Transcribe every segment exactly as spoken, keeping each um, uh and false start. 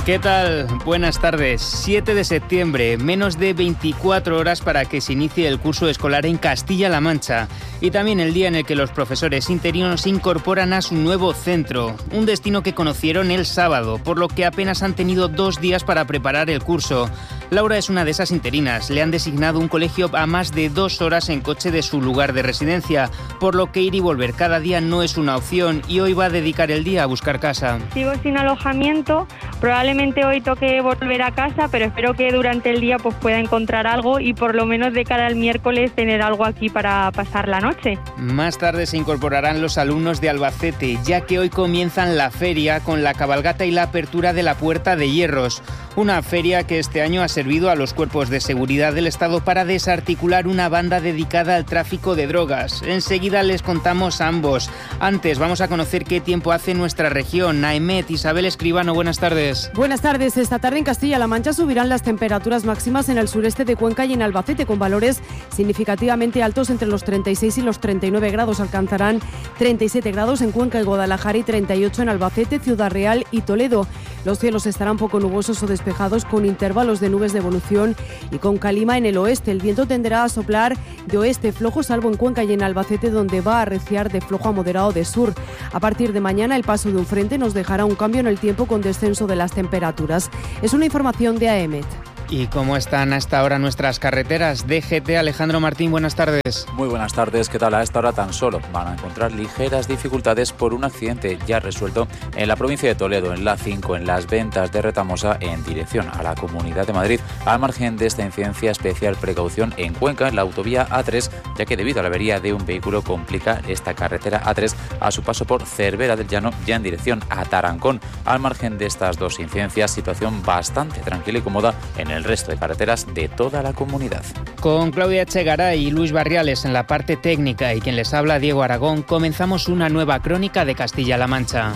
¿Qué tal? Buenas tardes. siete de septiembre, menos de veinticuatro horas para que se inicie el curso escolar en Castilla-La Mancha. Y también el día en el que los profesores interinos se incorporan a su nuevo centro, un destino que conocieron el sábado, por lo que apenas han tenido dos días para preparar el curso. Laura es una de esas interinas. Le han designado un colegio a más de dos horas en coche de su lugar de residencia, por lo que ir y volver cada día no es una opción y hoy va a dedicar el día a buscar casa. Sigo sin alojamiento, probablemente hoy toque volver a casa, pero espero que durante el día pues pueda encontrar algo y por lo menos de cara al miércoles tener algo aquí para pasar la noche. Más tarde se incorporarán los alumnos de Albacete, ya que hoy comienzan la feria con la cabalgata y la apertura de la Puerta de Hierros. Una feria que este año ha servido a los cuerpos de seguridad del Estado para desarticular una banda dedicada al tráfico de drogas. Enseguida les contamos a ambos. Antes vamos a conocer qué tiempo hace en nuestra región. Naemet, Isabel Escribano, buenas tardes. Buenas tardes. Esta tarde en Castilla-La Mancha subirán las temperaturas máximas en el sureste de Cuenca y en Albacete, con valores significativamente altos entre los treinta y seis y los treinta y nueve grados. Alcanzarán treinta y siete grados en Cuenca y Guadalajara y treinta y ocho en Albacete, Ciudad Real y Toledo. Los cielos estarán poco nubosos o despejados con intervalos de nubes de evolución y con calima en el oeste. El viento tenderá a soplar de oeste flojo, salvo en Cuenca y en Albacete, donde va a arreciar de flojo a moderado de sur. A partir de mañana, el paso de un frente nos dejará un cambio en el tiempo con descenso de las temperaturas. Es una información de AEMET. ¿Y cómo están a esta hora nuestras carreteras? D G T, Alejandro Martín, buenas tardes. Muy buenas tardes, ¿qué tal? A esta hora tan solo van a encontrar ligeras dificultades por un accidente ya resuelto en la provincia de Toledo, en la A cinco, en las Ventas de Retamosa, en dirección a la Comunidad de Madrid. Al margen de esta incidencia, especial precaución en Cuenca, en la autovía A tres, ya que debido a la avería de un vehículo complica esta carretera A tres a su paso por Cervera del Llano, ya en dirección a Tarancón. Al margen de estas dos incidencias, situación bastante tranquila y cómoda en el el resto de carreteras de toda la comunidad. Con Claudia Echegaray y Luis Barriales en la parte técnica y quien les habla, Diego Aragón, comenzamos una nueva crónica de Castilla-La Mancha.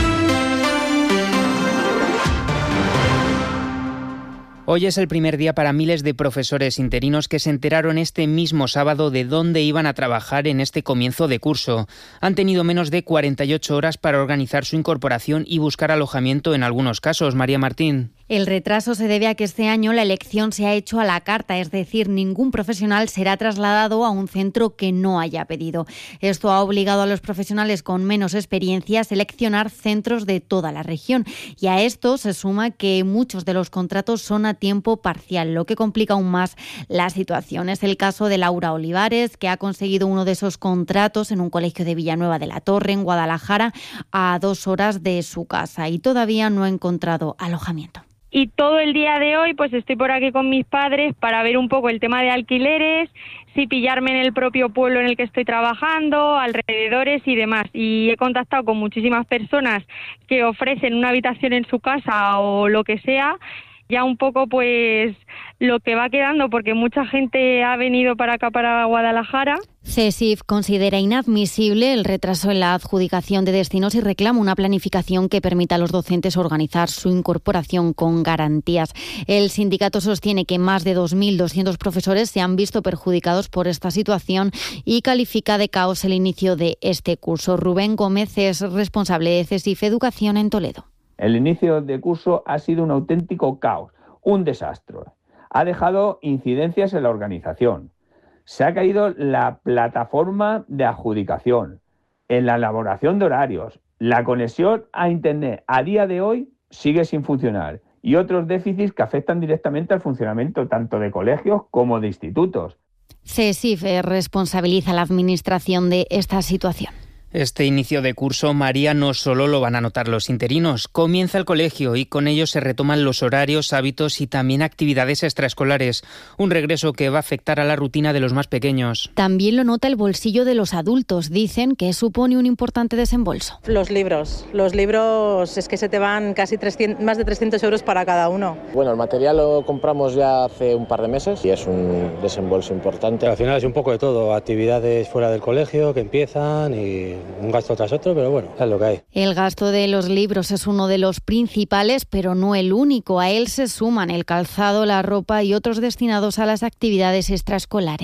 Hoy es el primer día para miles de profesores interinos que se enteraron este mismo sábado de dónde iban a trabajar en este comienzo de curso. Han tenido menos de cuarenta y ocho horas para organizar su incorporación y buscar alojamiento en algunos casos. María Martín. El retraso se debe a que este año la elección se ha hecho a la carta, es decir, ningún profesional será trasladado a un centro que no haya pedido. Esto ha obligado a los profesionales con menos experiencia a seleccionar centros de toda la región. Y a esto se suma que muchos de los contratos son a tiempo parcial, lo que complica aún más la situación. Es el caso de Laura Olivares, que ha conseguido uno de esos contratos en un colegio de Villanueva de la Torre, en Guadalajara, a dos horas de su casa y todavía no ha encontrado alojamiento. Y todo el día de hoy pues estoy por aquí con mis padres para ver un poco el tema de alquileres, si pillarme en el propio pueblo en el que estoy trabajando, alrededores y demás. Y he contactado con muchísimas personas que ofrecen una habitación en su casa o lo que sea. Ya un poco pues lo que va quedando, porque mucha gente ha venido para acá, para Guadalajara. CESIF considera inadmisible el retraso en la adjudicación de destinos y reclama una planificación que permita a los docentes organizar su incorporación con garantías. El sindicato sostiene que más de dos mil doscientos profesores se han visto perjudicados por esta situación y califica de caos el inicio de este curso. Rubén Gómez es responsable de CESIF Educación en Toledo. El inicio de curso ha sido un auténtico caos, un desastre. Ha dejado incidencias en la organización. Se ha caído la plataforma de adjudicación, en la elaboración de horarios. La conexión a Internet a día de hoy sigue sin funcionar y otros déficits que afectan directamente al funcionamiento tanto de colegios como de institutos. CESIF responsabiliza a la administración de esta situación. Este inicio de curso, María, no solo lo van a notar los interinos. Comienza el colegio y con ello se retoman los horarios, hábitos y también actividades extraescolares. Un regreso que va a afectar a la rutina de los más pequeños. También lo nota el bolsillo de los adultos. Dicen que supone un importante desembolso. Los libros. Los libros es que se te van casi trescientos, más de trescientos euros para cada uno. Bueno, el material lo compramos ya hace un par de meses y es un desembolso importante. Al final es un poco de todo. Actividades fuera del colegio que empiezan y un gasto tras otro, pero bueno, es lo que hay. El gasto de los libros es uno de los principales, pero no el único. A él se suman el calzado, la ropa y otros destinados a las actividades extraescolares.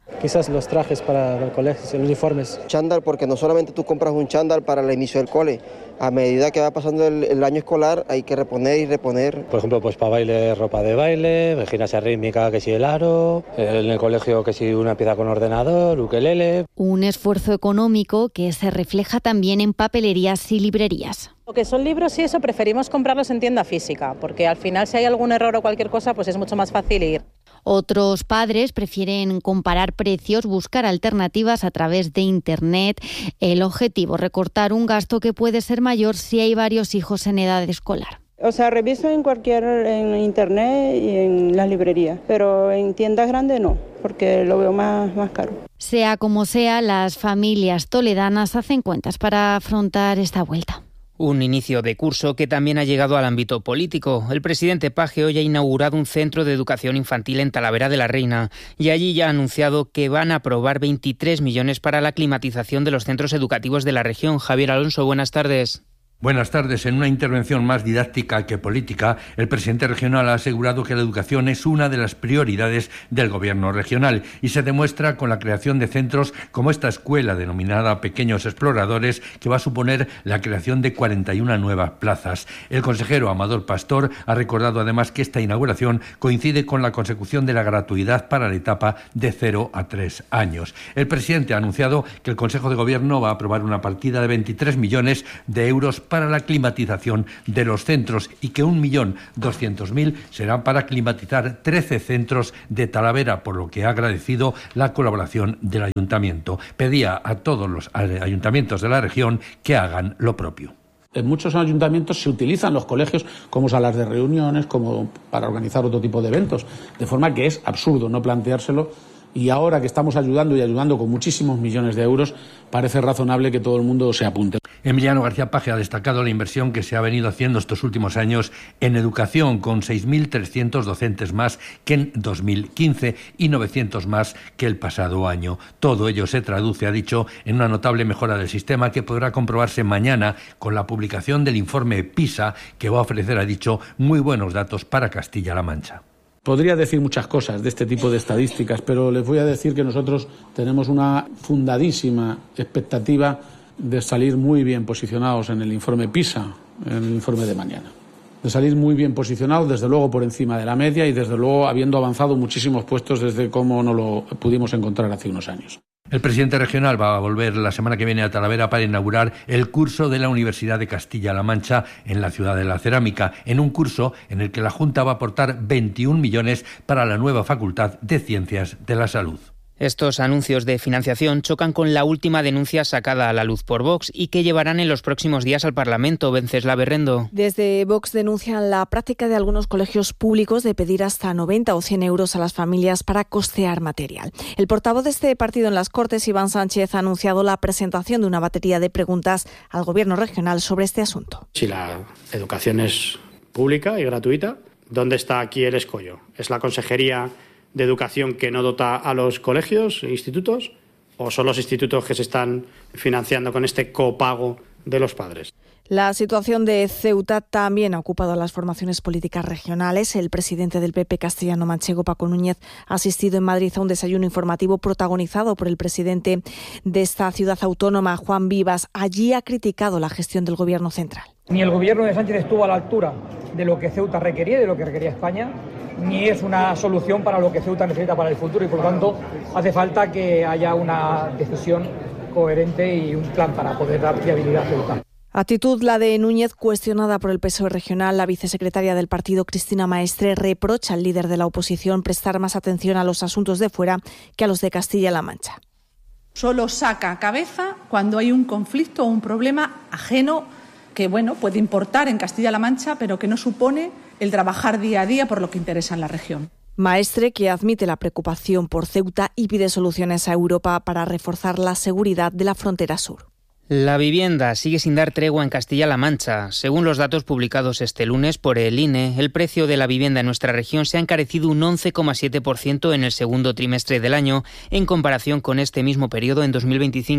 Quizás los trajes para el colegio, los uniformes. Chándal, porque no solamente tú compras un chándal para el inicio del cole, a medida que va pasando el, el año escolar hay que reponer y reponer. Por ejemplo, pues para baile, ropa de baile, gimnasia rítmica, que si el aro, en el colegio que si una pieza con ordenador, ukelele. Un esfuerzo económico que se refleja también en papelerías y librerías. Lo que son libros y eso preferimos comprarlos en tienda física, porque al final si hay algún error o cualquier cosa, pues es mucho más fácil ir. Otros padres prefieren comparar precios, buscar alternativas a través de Internet. El objetivo, recortar un gasto que puede ser mayor si hay varios hijos en edad escolar. O sea, reviso en cualquier, en Internet y en las librerías, pero en tiendas grandes no, porque lo veo más, más caro. Sea como sea, las familias toledanas hacen cuentas para afrontar esta vuelta. Un inicio de curso que también ha llegado al ámbito político. El presidente Paje hoy ha inaugurado un centro de educación infantil en Talavera de la Reina y allí ya ha anunciado que van a aprobar veintitrés millones para la climatización de los centros educativos de la región. Javier Alonso, buenas tardes. Buenas tardes. En una intervención más didáctica que política, el presidente regional ha asegurado que la educación es una de las prioridades del gobierno regional y se demuestra con la creación de centros como esta escuela denominada Pequeños Exploradores, que va a suponer la creación de cuarenta y una nuevas plazas. El consejero Amador Pastor ha recordado además que esta inauguración coincide con la consecución de la gratuidad para la etapa de cero a tres años. El presidente ha anunciado que el Consejo de Gobierno va a aprobar una partida de veintitrés millones de euros para la climatización de los centros y que un millón doscientos mil serán para climatizar trece centros de Talavera, por lo que ha agradecido la colaboración del ayuntamiento. Pedía a todos los ayuntamientos de la región que hagan lo propio. En muchos ayuntamientos se utilizan los colegios como salas de reuniones, como para organizar otro tipo de eventos, de forma que es absurdo no planteárselo. Y ahora que estamos ayudando y ayudando con muchísimos millones de euros, parece razonable que todo el mundo se apunte. Emiliano García Paje ha destacado la inversión que se ha venido haciendo estos últimos años en educación, con seis mil trescientos docentes más que en dos mil quince y novecientos más que el pasado año. Todo ello se traduce, ha dicho, en una notable mejora del sistema que podrá comprobarse mañana con la publicación del informe PISA, que va a ofrecer, ha dicho, muy buenos datos para Castilla-La Mancha. Podría decir muchas cosas de este tipo de estadísticas, pero les voy a decir que nosotros tenemos una fundadísima expectativa de salir muy bien posicionados en el informe PISA, en el informe de mañana. De salir muy bien posicionados, desde luego por encima de la media y desde luego habiendo avanzado muchísimos puestos desde cómo no lo pudimos encontrar hace unos años. El presidente regional va a volver la semana que viene a Talavera para inaugurar el curso de la Universidad de Castilla-La Mancha en la ciudad de la Cerámica, en un curso en el que la Junta va a aportar veintiún millones para la nueva Facultad de Ciencias de la Salud. Estos anuncios de financiación chocan con la última denuncia sacada a la luz por Vox y que llevarán en los próximos días al Parlamento. Vencesla Berrendo. Desde Vox denuncian la práctica de algunos colegios públicos de pedir hasta noventa o cien euros a las familias para costear material. El portavoz de este partido en las Cortes, Iván Sánchez, ha anunciado la presentación de una batería de preguntas al Gobierno regional sobre este asunto. Si la educación es pública y gratuita, ¿dónde está aquí el escollo? ¿Es la Consejería de Educación que no dota a los colegios e institutos, o son los institutos que se están financiando con este copago de los padres? La situación de Ceuta también ha ocupado a las formaciones políticas regionales. El presidente del P P castellano-manchego, Paco Núñez, ha asistido en Madrid a un desayuno informativo protagonizado por el presidente de esta ciudad autónoma, Juan Vivas. Allí ha criticado la gestión del Gobierno central. Ni el Gobierno de Sánchez estuvo a la altura de lo que Ceuta requería y de lo que requería España, ni es una solución para lo que Ceuta necesita para el futuro y, por lo tanto, hace falta que haya una decisión coherente y un plan para poder dar fiabilidad a Ceuta. Actitud la de Núñez, cuestionada por el P S O E regional. La vicesecretaria del partido, Cristina Maestre, reprocha al líder de la oposición prestar más atención a los asuntos de fuera que a los de Castilla-La Mancha. Solo saca cabeza cuando hay un conflicto o un problema ajeno que, bueno, puede importar en Castilla-La Mancha, pero que no supone el trabajar día a día por lo que interesa en la región. Maestre, que admite la preocupación por Ceuta y pide soluciones a Europa para reforzar la seguridad de la frontera sur. La vivienda sigue sin dar tregua en Castilla-La Mancha. Según los datos publicados este lunes por el I N E, el precio de la vivienda en nuestra región se ha encarecido un once coma siete por ciento en el segundo trimestre del año, en comparación con este mismo periodo en dos mil veinticinco.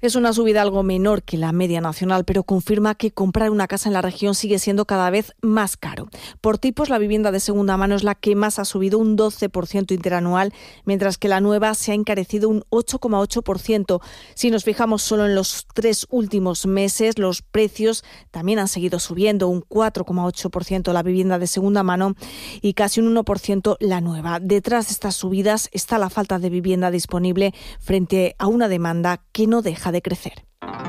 Es una subida algo menor que la media nacional, pero confirma que comprar una casa en la región sigue siendo cada vez más caro. Por tipos, la vivienda de segunda mano es la que más ha subido, un doce por ciento interanual, mientras que la nueva se ha encarecido un ocho coma ocho por ciento. Si nos fijamos solo en los tres últimos meses, los precios también han seguido subiendo, un cuatro coma ocho por ciento la vivienda de segunda mano y casi un uno por ciento la nueva. Detrás de estas subidas está la falta de vivienda disponible frente a una demanda que no deja de crecer.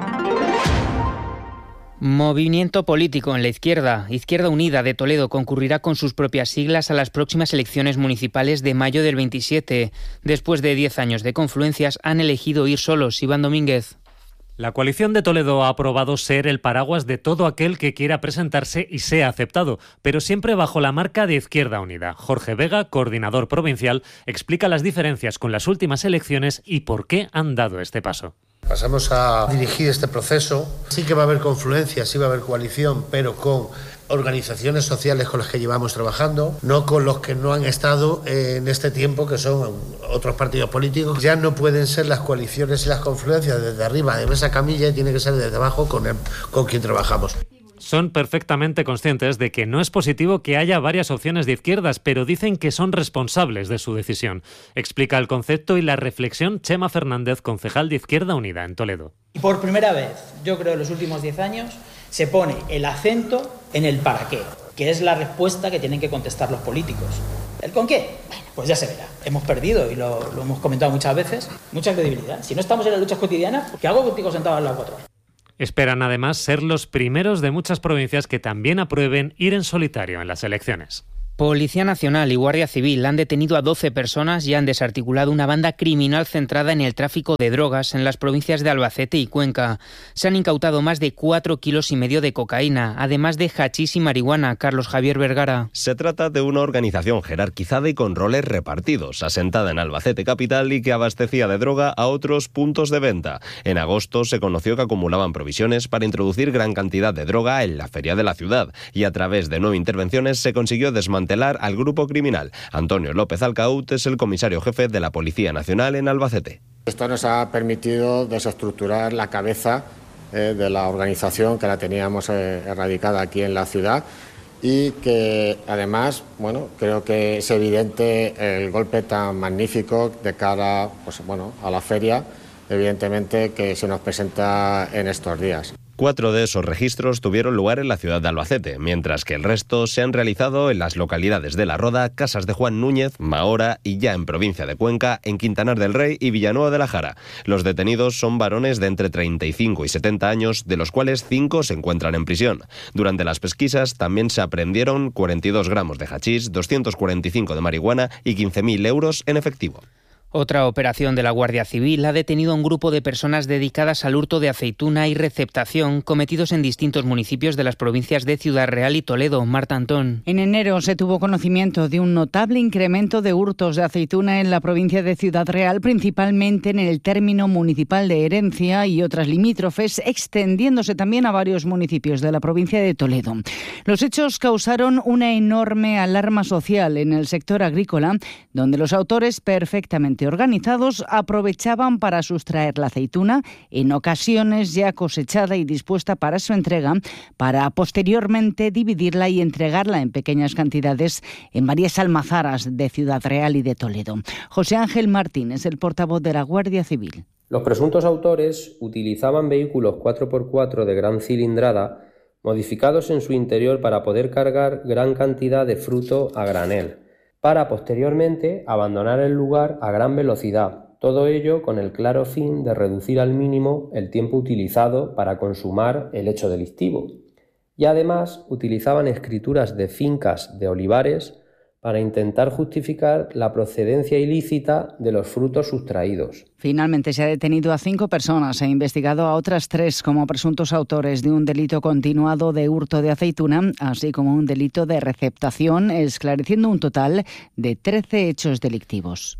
Movimiento político en la izquierda. Izquierda Unida de Toledo concurrirá con sus propias siglas a las próximas elecciones municipales de mayo del veintisiete. Después de diez años de confluencias, han elegido ir solos. Iván Domínguez. La coalición de Toledo ha aprobado ser el paraguas de todo aquel que quiera presentarse y sea aceptado, pero siempre bajo la marca de Izquierda Unida. Jorge Vega, coordinador provincial, explica las diferencias con las últimas elecciones y por qué han dado este paso. Pasamos a dirigir este proceso. Sí que va a haber confluencia, sí va a haber coalición, pero con organizaciones sociales con las que llevamos trabajando, no con los que no han estado en este tiempo, que son otros partidos políticos. Ya no pueden ser las coaliciones y las confluencias desde arriba de mesa camilla, y tiene que ser desde abajo con, el, con quien trabajamos. Son perfectamente conscientes de que no es positivo que haya varias opciones de izquierdas, pero dicen que son responsables de su decisión. Explica el concepto y la reflexión Chema Fernández, concejal de Izquierda Unida en Toledo. Y por primera vez, yo creo en los últimos diez años, se pone el acento en el para qué, que es la respuesta que tienen que contestar los políticos. ¿El con qué? Bueno, pues ya se verá. Hemos perdido, y lo, lo hemos comentado muchas veces, mucha credibilidad. Si no estamos en las luchas cotidianas, ¿qué hago contigo sentado al lado cuatro horas? Esperan además ser los primeros de muchas provincias que también aprueben ir en solitario en las elecciones. Policía Nacional y Guardia Civil han detenido a doce personas y han desarticulado una banda criminal centrada en el tráfico de drogas en las provincias de Albacete y Cuenca. Se han incautado más de cuatro kilos y medio de cocaína, además de hachís y marihuana. Carlos Javier Vergara. Se trata de una organización jerarquizada y con roles repartidos, asentada en Albacete capital y que abastecía de droga a otros puntos de venta. En agosto se conoció que acumulaban provisiones para introducir gran cantidad de droga en la feria de la ciudad y a través de nueve intervenciones se consiguió desmantelar al grupo criminal. Antonio López Alcaut es el comisario jefe de la Policía Nacional en Albacete. Esto nos ha permitido desestructurar la cabeza eh, de la organización que la teníamos eh, erradicada aquí en la ciudad y que además, bueno, creo que es evidente el golpe tan magnífico de cara, pues, bueno, a la feria, evidentemente, que se nos presenta en estos días. Cuatro de esos registros tuvieron lugar en la ciudad de Albacete, mientras que el resto se han realizado en las localidades de La Roda, Casas de Juan Núñez, Mahora y ya en provincia de Cuenca, en Quintanar del Rey y Villanueva de la Jara. Los detenidos son varones de entre treinta y cinco y setenta años, de los cuales cinco se encuentran en prisión. Durante las pesquisas también se aprendieron cuarenta y dos gramos de hachís, doscientos cuarenta y cinco de marihuana y quince mil euros en efectivo. Otra operación de la Guardia Civil ha detenido a un grupo de personas dedicadas al hurto de aceituna y receptación cometidos en distintos municipios de las provincias de Ciudad Real y Toledo. Marta Antón. En enero se tuvo conocimiento de un notable incremento de hurtos de aceituna en la provincia de Ciudad Real, principalmente en el término municipal de Herencia y otras limítrofes, extendiéndose también a varios municipios de la provincia de Toledo. Los hechos causaron una enorme alarma social en el sector agrícola, donde los autores perfectamente organizados aprovechaban para sustraer la aceituna, en ocasiones ya cosechada y dispuesta para su entrega, para posteriormente dividirla y entregarla en pequeñas cantidades en varias almazaras de Ciudad Real y de Toledo. José Ángel Martín es el portavoz de la Guardia Civil. Los presuntos autores utilizaban vehículos cuatro por cuatro de gran cilindrada modificados en su interior para poder cargar gran cantidad de fruto a granel, para posteriormente abandonar el lugar a gran velocidad, todo ello con el claro fin de reducir al mínimo el tiempo utilizado para consumar el hecho delictivo. Y además utilizaban escrituras de fincas de olivares para intentar justificar la procedencia ilícita de los frutos sustraídos. Finalmente se ha detenido a cinco personas e investigado a otras tres como presuntos autores de un delito continuado de hurto de aceituna, así como un delito de receptación, esclareciendo un total de trece hechos delictivos.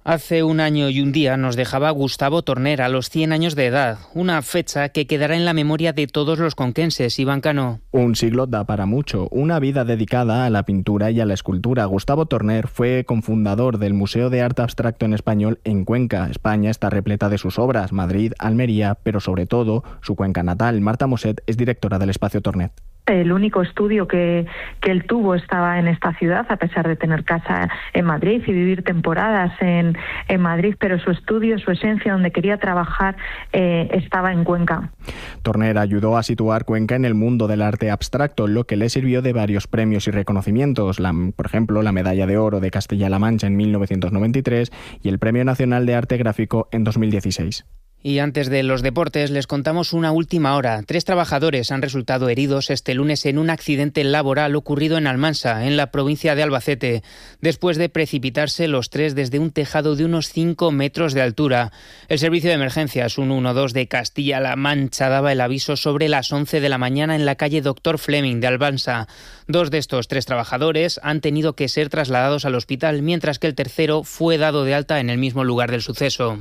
Hace un año y un día nos dejaba Gustavo Torner a los cien años de edad, una fecha que quedará en la memoria de todos los conquenses. Iván Cano. Un siglo da para mucho, una vida dedicada a la pintura y a la escultura. Gustavo Torner fue cofundador del Museo de Arte Abstracto en Español en Cuenca. España está repleta de sus obras, Madrid, Almería, pero sobre todo su Cuenca natal. Marta Moset es directora del Espacio Tornet. El único estudio que, que él tuvo estaba en esta ciudad, a pesar de tener casa en Madrid y vivir temporadas en, en Madrid, pero su estudio, su esencia, donde quería trabajar, eh, estaba en Cuenca. Torner ayudó a situar Cuenca en el mundo del arte abstracto, lo que le sirvió de varios premios y reconocimientos, la, por ejemplo, la Medalla de Oro de Castilla-La Mancha en mil novecientos noventa y tres y el Premio Nacional de Arte Gráfico en dos mil dieciséis. Y antes de los deportes les contamos una última hora. Tres trabajadores han resultado heridos este lunes en un accidente laboral ocurrido en Almansa, en la provincia de Albacete, después de precipitarse los tres desde un tejado de unos cinco metros de altura. El servicio de emergencias ciento doce de Castilla-La Mancha daba el aviso sobre las once de la mañana en la calle Doctor Fleming de Almansa. Dos de estos tres trabajadores han tenido que ser trasladados al hospital, mientras que el tercero fue dado de alta en el mismo lugar del suceso.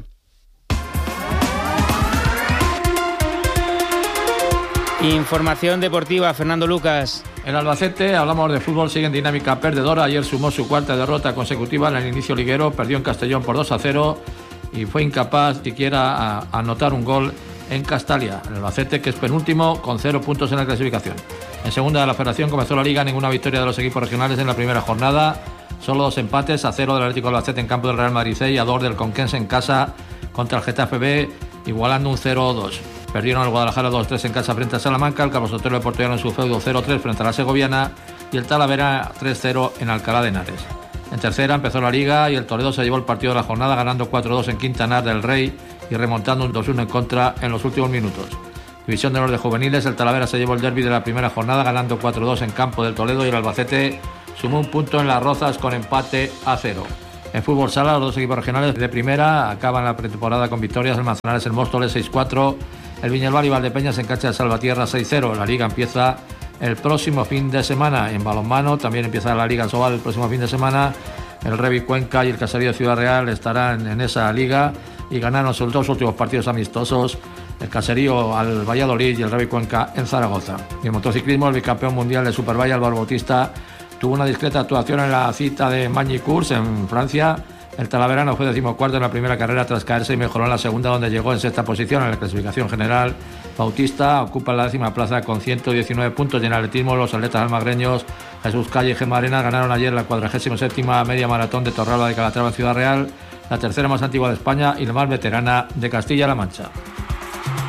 Información deportiva, Fernando Lucas. En Albacete, hablamos de fútbol, sigue en dinámica perdedora. Ayer sumó su cuarta derrota consecutiva en el inicio liguero, perdió en Castellón por dos a cero y fue incapaz siquiera a anotar un gol en Castalia. El Albacete, que es penúltimo, con cero puntos en la clasificación. En segunda de la Federación comenzó la Liga, ninguna victoria de los equipos regionales en la primera jornada, solo dos empates, a cero del Atlético Albacete en campo del Real Madrid C y a dos del Conquense en casa contra el Getafe B, igualando un cero dos. Perdieron el Guadalajara dos tres en casa frente a Salamanca, el Carlos Sotelo de Portollano en su feudo cero tres frente a la Segoviana y el Talavera tres cero en Alcalá de Henares. En tercera empezó la Liga y el Toledo se llevó el partido de la jornada ganando cuatro dos en Quintanar del Rey y remontando un dos uno en contra en los últimos minutos. División de honor de juveniles, el Talavera se llevó el derbi de la primera jornada ganando cuatro dos en campo del Toledo y el Albacete sumó un punto en Las Rozas con empate a cero. En fútbol sala, los dos equipos regionales de primera acaban la pretemporada con victorias. El Manzanares, el Móstoles seis cuatro, el Viñalbal y Valdepeñas en cancha de Salvatierra seis cero. La Liga empieza el próximo fin de semana. En balonmano también empieza la Liga Sobal el próximo fin de semana. El Revi Cuenca y el Caserío Ciudad Real estarán en esa liga y ganaron sus dos últimos partidos amistosos. El Caserío al Valladolid y el Revi Cuenca en Zaragoza. Y en motociclismo, el bicampeón mundial de Superbike, Álvaro Bautista, tuvo una discreta actuación en la cita de Magny-Cours en Francia. El talaverano fue decimocuarto en la primera carrera tras caerse y mejoró en la segunda, donde llegó en sexta posición en la clasificación general. Bautista ocupa la décima plaza con ciento diecinueve puntos y en atletismo los atletas almagreños Jesús Calle y Gemma Arenas ganaron ayer la cuadragésima séptima media maratón de Torralba de Calatrava en Ciudad Real, la tercera más antigua de España y la más veterana de Castilla-La Mancha.